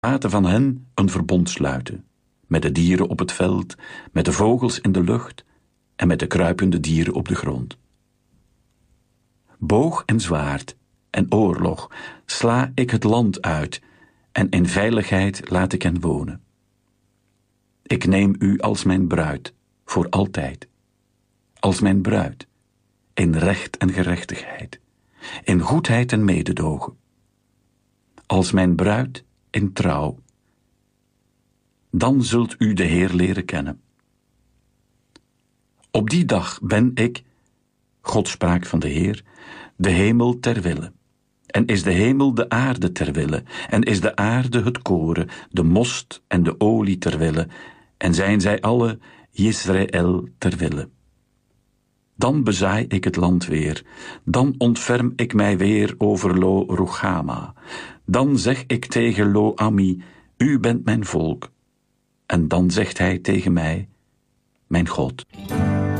laten van hen een verbond sluiten, met de dieren op het veld, met de vogels in de lucht en met de kruipende dieren op de grond. Boog en zwaard en oorlog sla ik het land uit en in veiligheid laat ik hen wonen. Ik neem u als mijn bruid, voor altijd, als mijn bruid, in recht en gerechtigheid, in goedheid en mededogen, als mijn bruid in trouw. Dan zult u de Heer leren kennen. Op die dag ben ik, God sprak van de Heer, de hemel ter wille. En is de hemel de aarde ter wille, en is de aarde het koren, de most en de olie ter wille, en zijn zij alle Israël ter wille. Dan bezaai ik het land weer, dan ontferm ik mij weer over Lo Ruchama. Dan zeg ik tegen Lo Ami, u bent mijn volk. En dan zegt hij tegen mij, mijn God.